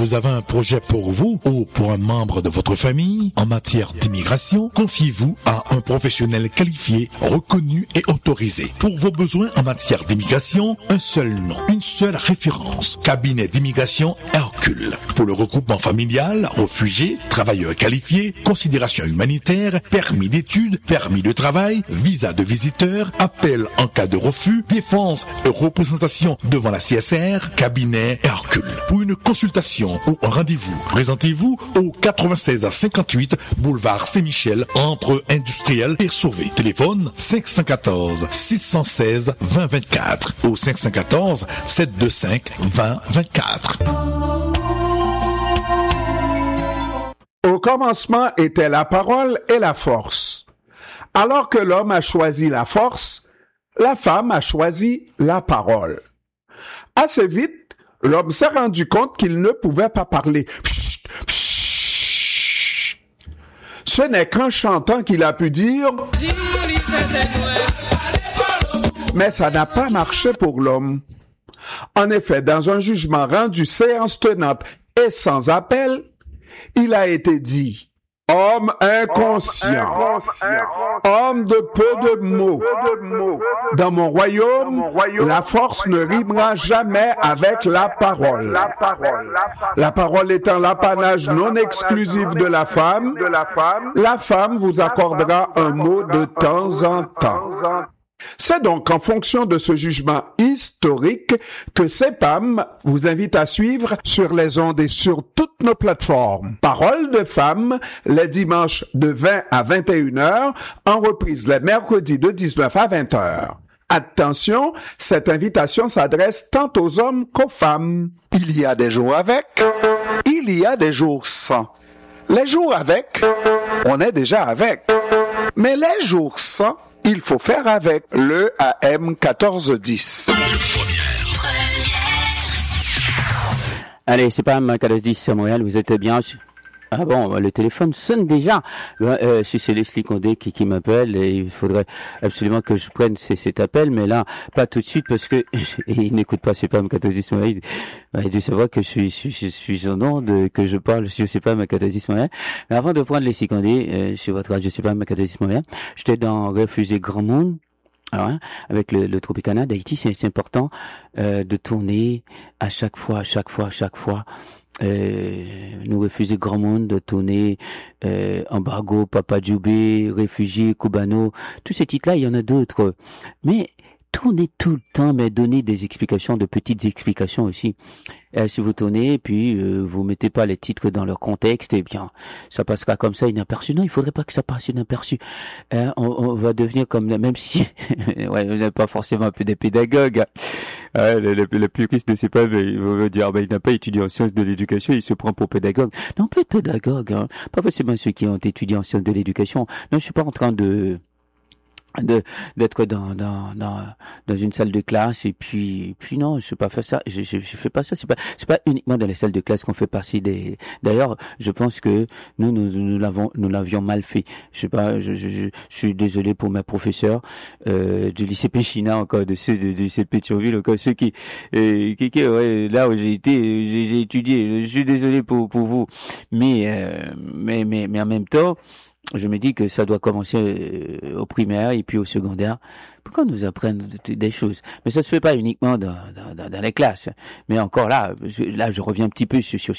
Vous avez un projet pour vous ou pour un membre de votre famille en matière d'immigration? Confiez-vous à un professionnel qualifié, reconnu et autorisé. Pour vos besoins en matière d'immigration, un seul nom, une seule référence. Cabinet d'immigration Hercule. Pour le regroupement familial, réfugiés, travailleurs qualifiés, considération humanitaire, permis d'études, permis de travail, visa de visiteur, appel en cas de refus, défense et représentation devant la CSR, cabinet Hercule. Pour une consultation ou un rendez-vous, présentez-vous au 96 à 58 boulevard Saint-Michel entre Industriel et Sauvé. Téléphone 514 616 2024 ou 514 725 2024. Au commencement était la parole et la force. Alors que l'homme a choisi la force, la femme a choisi la parole. Assez vite, l'homme s'est rendu compte qu'il ne pouvait pas parler. Psst, psst. Ce n'est qu'en chantant qu'il a pu dire « Mais ça n'a pas marché pour l'homme. » En effet, dans un jugement rendu séance tenante et sans appel, il a été dit « Homme inconscient, homme de peu de mots. Dans mon royaume, la force ne rimera jamais avec la parole. La parole étant l'apanage non exclusif de la femme vous accordera un mot de temps en temps. » C'est donc en fonction de ce jugement historique que CEPAM vous invite à suivre sur les ondes et sur toutes nos plateformes. Parole de femme, les dimanches de 20 à 21 heures, en reprise les mercredis de 19 à 20 heures. Attention, cette invitation s'adresse tant aux hommes qu'aux femmes. Il y a des jours avec, il y a des jours sans. Les jours avec, on est déjà avec. Mais les jours sans, il faut faire avec le AM 1410. Allez, c'est pas AM 1410 Montréal, vous êtes bien. Ah bon, le téléphone sonne déjà. Si c'est Leslie Condé qui m'appelle, et il faudrait absolument que je prenne cet appel, mais là, pas tout de suite parce que il n'écoute pas CEPAM 1410 Montréal. Il doit savoir que je suis son nom, que je parle sur CEPAM 1410 Montréal. Mais avant de prendre Leslie Condé sur votre radio CEPAM 1410 Montréal, j'étais dans Refusé Grand Monde. Alors, avec le Tropicana d'Haïti, c'est important de tourner à chaque fois. Nous refuser grand monde de tourner Embargo, Papa Djoubé, Réfugiés, Cubano, tous ces titres-là, il y en a d'autres. Mais tournez tout le temps, mais donnez des explications, de petites explications aussi. Si vous tournez, puis vous mettez pas les titres dans leur contexte, eh bien, ça passera comme ça inaperçu. Non, il faudrait pas que ça passe inaperçu. On va devenir comme, même si, ouais, on n'est pas forcément un peu des pédagogues. Le puriste de CEPAM, il va dire, il n'a pas étudié en sciences de l'éducation, il se prend pour pédagogue. Non, on peut être pédagogue, hein. Pas forcément ceux qui ont étudié en sciences de l'éducation. Non, je suis pas en train d'être dans une salle de classe et puis non, je sais pas faire ça, je fais pas ça, c'est pas uniquement dans les salles de classe qu'on fait partie des. D'ailleurs, je pense que nous l'avions mal fait. Je sais pas, je suis désolé pour mes professeurs du lycée Péchina, encore de ceux du lycée Pétionville, encore ceux qui ouais, là où j'ai étudié, je suis désolé pour vous, mais en même temps, je me dis que ça doit commencer au primaire et puis au secondaire. Pourquoi nous apprennent des choses? Mais ça se fait pas uniquement dans les classes. Mais encore là, je reviens un petit peu sur